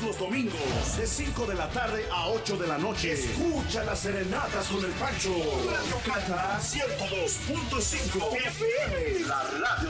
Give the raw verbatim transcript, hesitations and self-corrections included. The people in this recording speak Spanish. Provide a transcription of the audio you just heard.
Todos los domingos, de cinco de la tarde a ocho de la noche. Escucha las serenatas con el Pancho. Radio Cata ciento dos punto cinco F M. La radio